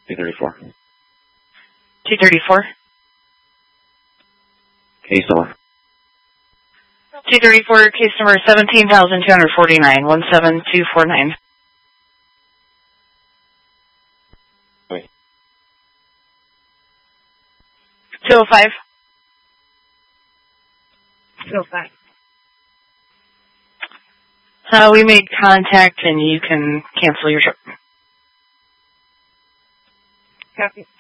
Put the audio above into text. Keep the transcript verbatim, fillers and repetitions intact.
two thirty-four. two thirty-four. Case number. two thirty-four, case number seventeen thousand two hundred forty-nine, one seven two four nine. Wait. two oh five. two oh five. Uh, we made contact and you can cancel your trip. Copy.